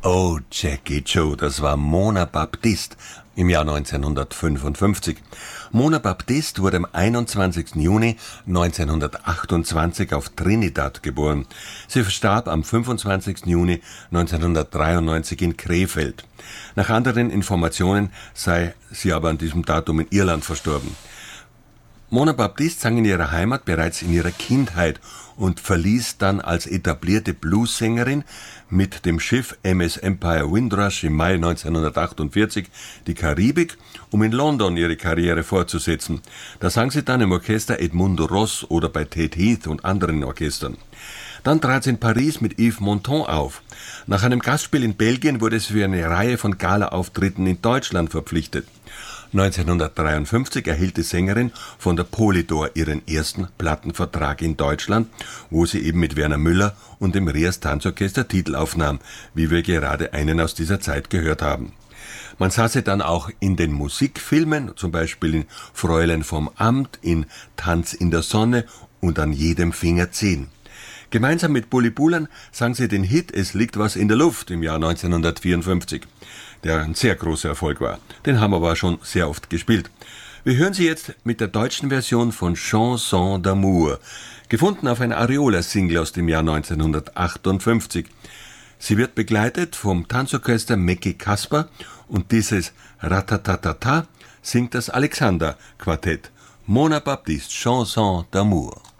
Oh, Jackie Joe, das war Mona Baptiste im Jahr 1955. Mona Baptiste wurde am 21. Juni 1928 auf Trinidad geboren. Sie verstarb am 25. Juni 1993 in Krefeld. Nach anderen Informationen sei sie aber an diesem Datum in Irland verstorben. Mona Baptiste sang in ihrer Heimat bereits in ihrer Kindheit und verließ dann als etablierte Bluessängerin mit dem Schiff MS Empire Windrush im Mai 1948 die Karibik, um in London ihre Karriere fortzusetzen. Da sang sie dann im Orchester Edmundo Ross oder bei Ted Heath und anderen Orchestern. Dann trat sie in Paris mit Yves Montand auf. Nach einem Gastspiel in Belgien wurde sie für eine Reihe von Gala-Auftritten in Deutschland verpflichtet. 1953 erhielt die Sängerin von der Polydor ihren ersten Plattenvertrag in Deutschland, wo sie eben mit Werner Müller und dem Rias Tanzorchester Titel aufnahm, wie wir gerade einen aus dieser Zeit gehört haben. Man sah sie dann auch in den Musikfilmen, zum Beispiel in Fräulein vom Amt, in Tanz in der Sonne und an jedem Finger 10. Gemeinsam mit Bully Bulan sang sie den Hit Es liegt was in der Luft im Jahr 1954, der ein sehr großer Erfolg war. Den haben wir aber schon sehr oft gespielt. Wir hören sie jetzt mit der deutschen Version von Chanson d'amour, gefunden auf einer Areola-Single aus dem Jahr 1958. Sie wird begleitet vom Tanzorchester Mecki Kasper und dieses Ratatatata singt das Alexander-Quartett. Mona Baptiste, Chanson d'amour.